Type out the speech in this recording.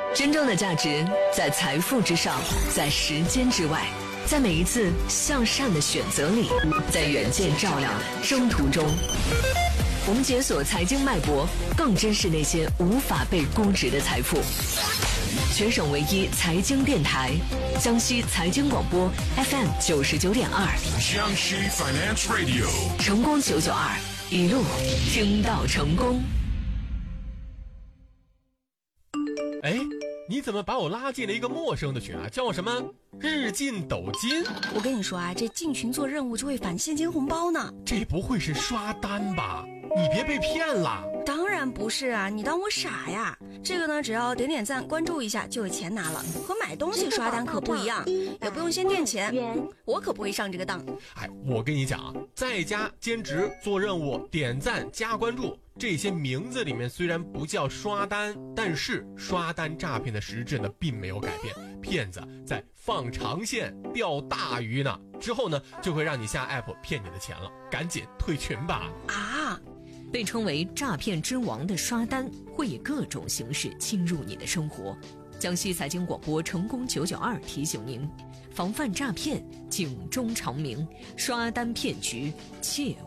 真正的价值在财富之上，在时间之外，在每一次向善的选择里，在远见照亮的征途中。我们解锁财经脉搏，更珍视那些无法被估值的财富。全省唯一财经电台，江西财经广播 FM 99.2， 江西 Finance Radio， 成功992，一路听到成功。 哎，你怎么把我拉进了一个陌生的群啊？叫我什么日进斗金？ 我跟你说啊，这进群做任务就会返现金红包呢。 这不会是刷单吧？你别被骗了。 当然不是啊，你当我傻呀？这个呢，只要点点赞关注一下就有钱拿了，和买东西刷单可不一样，也不用先垫钱，我可不会上这个当。 哎，我跟你讲啊，在家兼职做任务点赞加关注，这些名字里面虽然不叫刷单，但是刷单诈骗的实质呢并没有改变，骗子在放长线钓大鱼呢，之后呢就会让你下 app 骗你的钱了，赶紧退群吧。 啊， 被称为诈骗之王的刷单会以各种形式侵入你的生活。江西财经广播成功992提醒您，防范诈骗，警钟长鸣，刷单骗局切